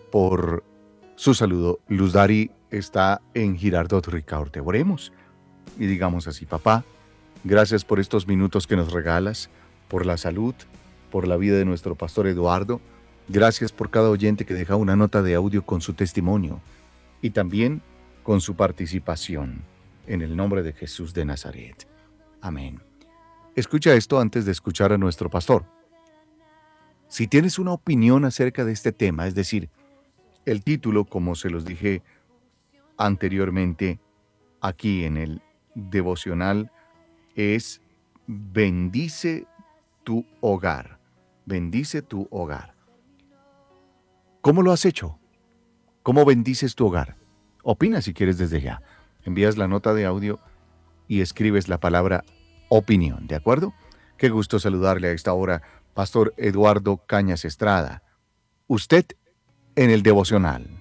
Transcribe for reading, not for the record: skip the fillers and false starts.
por su saludo. Luz Dari está en Girardot Ricaurte. Oremos y digamos así: papá, gracias por estos minutos que nos regalas, por la salud, por la vida de nuestro pastor Eduardo. Gracias por cada oyente que deja una nota de audio con su testimonio y también con su participación. En el nombre de Jesús de Nazaret. Amén. Escucha esto antes de escuchar a nuestro pastor. Si tienes una opinión acerca de este tema, es decir, el título, como se los dije anteriormente aquí en el devocional, es Bendice tu hogar. Bendice tu hogar. ¿Cómo lo has hecho? ¿Cómo bendices tu hogar? Opina si quieres desde ya. Envías la nota de audio y escribes la palabra opinión, ¿de acuerdo? Qué gusto saludarle a esta hora, Pastor Eduardo Cañas Estrada. Usted en el devocional.